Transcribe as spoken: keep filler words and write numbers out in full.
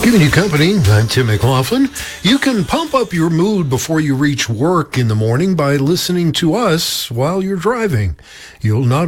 Keeping you company, I'm Tim McLaughlin. You can pump up your mood before you reach work in the morning by listening to us while you're driving. You'll not